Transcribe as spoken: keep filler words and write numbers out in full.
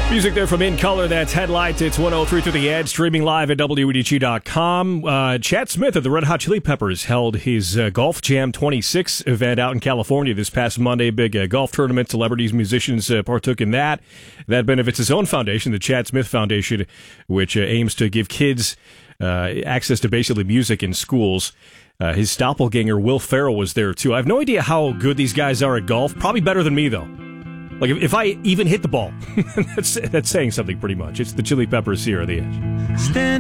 Music there from In Color. That's Headlights. It's one oh three through the Edge, streaming live at W E D G dot com. Uh, Chad Smith of the Red Hot Chili Peppers held his uh, Golf Jam twenty-six event out in California this past Monday. Big uh, golf tournament. Celebrities, musicians uh, partook in that. That benefits his own foundation, the Chad Smith Foundation, which uh, aims to give kids uh, access to basically music in schools. Uh, his doppelganger, Will Ferrell, was there, too. I have no idea how good these guys are at golf. Probably better than me, though. Like, if, if I even hit the ball, that's, that's saying something pretty much. It's the Chili Peppers here at the Edge. Stand